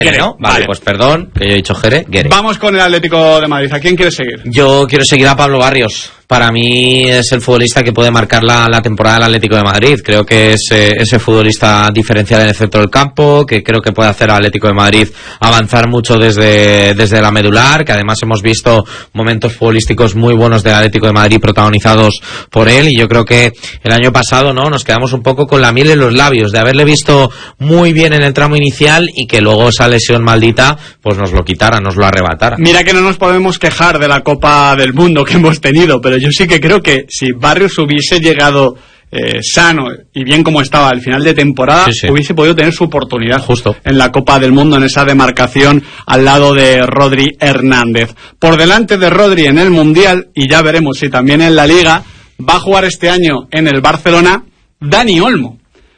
Guere, ¿no? Vale, pues perdón, que yo he dicho Jere, Guere. Vamos con el Atlético de Madrid. ¿A quién quieres seguir? Yo quiero seguir a Pablo Barrios. Para mí es el futbolista que puede marcar la temporada del Atlético de Madrid. Creo que es ese futbolista diferencial en el centro del campo, que creo que puede hacer al Atlético de Madrid avanzar mucho desde la medular, que además hemos visto momentos futbolísticos muy buenos del Atlético de Madrid protagonizados por él, y yo creo que el año pasado nos quedamos un poco con la miel en los labios de haberle visto muy bien en el tramo inicial y que luego esa lesión maldita pues nos lo quitara, nos lo arrebatara. Mira que no nos podemos quejar de la Copa del Mundo que hemos tenido, pero yo sí que creo que si Barrios hubiese llegado sano y bien como estaba al final de temporada, hubiese podido tener su oportunidad justo en la Copa del Mundo, en esa demarcación al lado de Rodri Hernández. Por delante de Rodri en el Mundial, y ya veremos si también en la Liga, va a jugar este año en el Barcelona Dani Olmo.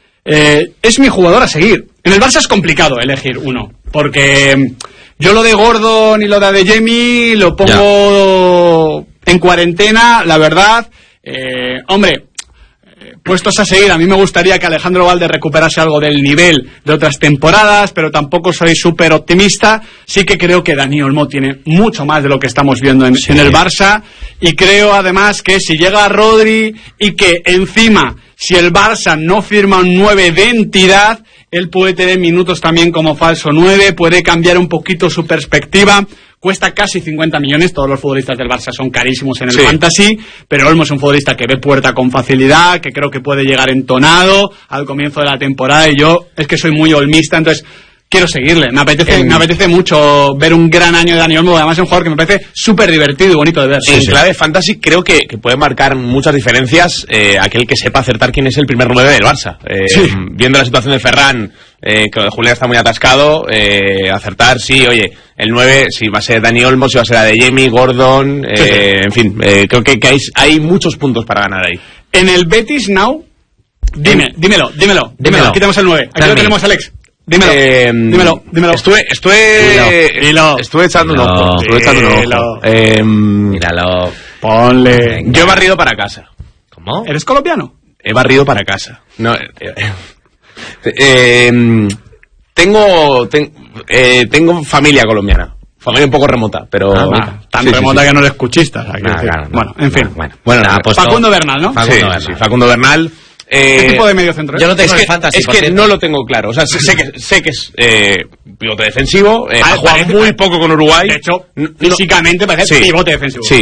Es mi jugador a seguir. En el Barça es complicado elegir uno, porque yo lo de Gordon y lo de Adeyemi lo pongo en cuarentena, la verdad. Hombre, puestos a seguir, a mí me gustaría que Alejandro Valde recuperase algo del nivel de otras temporadas, pero tampoco soy súper optimista. Sí que creo que Dani Olmo tiene mucho más de lo que estamos viendo en el Barça, y creo además que si llega Rodri y que encima, si el Barça no firma un 9 de entidad, él puede tener minutos también como falso 9, puede cambiar un poquito su perspectiva. Cuesta casi 50 millones, todos los futbolistas del Barça son carísimos en el fantasy, pero Olmo es un futbolista que ve puerta con facilidad, que creo que puede llegar entonado al comienzo de la temporada, y yo es que soy muy olmista, entonces quiero seguirle. Me apetece mucho ver un gran año de Dani Olmo, además es un jugador que me parece súper divertido y bonito de ver. En clave fantasy creo que puede marcar muchas diferencias aquel que sepa acertar quién es el primer 9 del Barça. Viendo la situación de Ferran, que Julián está muy atascado, acertar, sí, oye, el 9, si va a ser Dani Olmo, si va a ser Adeyemi, Gordon, en fin, creo que hay muchos puntos para ganar ahí. En el Betis Now, dímelo, quitamos el 9, aquí lo tenemos, Alex. Dímelo. Estuve echando un ojo. Míralo. Ponle. Yo he barrido para casa. ¿Cómo? ¿Eres colombiano? He barrido para casa. No. Tengo familia colombiana. Familia un poco remota, pero tan remota que no eres cuchista. Bueno, en fin. Facundo Bernal, ¿no? Facundo Bernal. ¿Qué tipo de medio centro? Yo no tengo fantasy. Es que no lo tengo claro. O sea, sé que es pivote defensivo. Ha jugado muy poco con Uruguay. De hecho, físicamente parece pivote defensivo. Sí.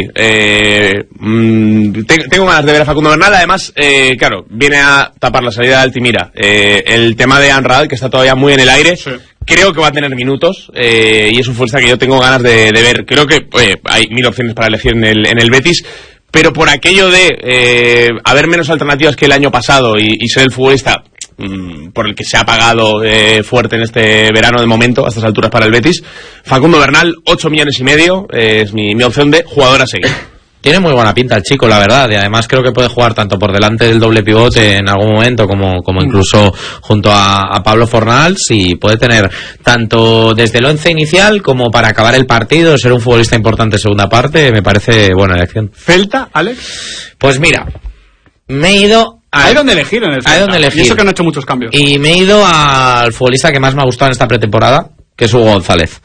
Tengo ganas de ver a Facundo Bernal. Además, claro, viene a tapar la salida de Altimira. El tema de Anrad, que está todavía muy en el aire. Sí. Creo que va a tener minutos, y es un futbolista que yo tengo ganas de ver. Creo que hay 1000 opciones para elegir en el Betis. Pero por aquello de haber menos alternativas que el año pasado y ser el futbolista por el que se ha pagado fuerte en este verano de momento, a estas alturas para el Betis, Facundo Bernal, 8,5 millones, es mi opción de jugador a seguir. Tiene muy buena pinta el chico, la verdad, y además creo que puede jugar tanto por delante del doble pivote en algún momento como incluso junto a Pablo Fornals, y puede tener tanto desde el 11 inicial como para acabar el partido, ser un futbolista importante en segunda parte. Me parece buena elección. ¿Celta, Alex? Pues mira, me he ido... Hay donde elegir en el Celta. Y eso que no ha hecho muchos cambios. Y me he ido al futbolista que más me ha gustado en esta pretemporada, que es Hugo González,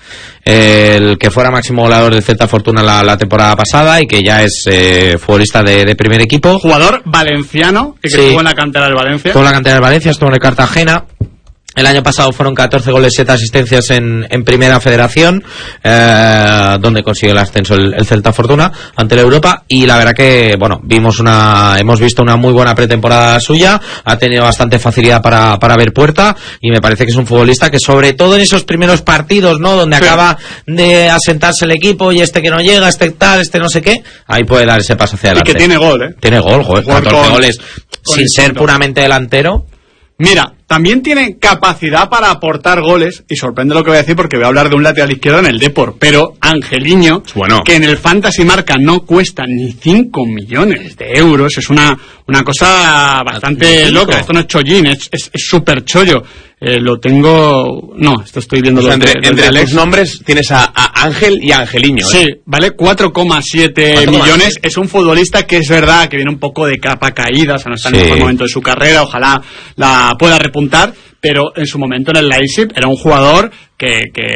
el que fuera máximo goleador del Celta Fortuna la temporada pasada y que ya es futbolista de primer equipo. Jugador valenciano, que estuvo en la cantera del Valencia. Estuvo en la cantera del Valencia, estuvo en el Cartagena. El año pasado fueron 14 goles, 7 asistencias en Primera Federación, donde consiguió el ascenso el Celta Fortuna ante la Europa, y la verdad que, bueno, hemos visto una muy buena pretemporada suya, ha tenido bastante facilidad para ver puerta, y me parece que es un futbolista que, sobre todo en esos primeros partidos, ¿no?, donde acaba de asentarse el equipo, y este que no llega, este tal, este no sé qué, ahí puede dar ese paso hacia adelante. Y que tiene gol, Tiene gol, 14 goles, sin ser puramente delantero. Mira, también tiene capacidad para aportar goles, y sorprende lo que voy a decir porque voy a hablar de un lateral izquierdo en el Depor, pero Angeliño, que en el Fantasy Marca no cuesta ni 5 millones de euros, es una cosa bastante loca. Esto no es chollín, es súper chollo. Lo tengo... No, esto estoy viendo... Entre los nombres tienes a Ángel y a Angeliño. Sí, vale 4,7 millones. Es un futbolista que es verdad que viene un poco de capa caída, o sea, no está en el mejor momento de su carrera, ojalá la pueda repuntar, pero en su momento en el Leipzig era un jugador que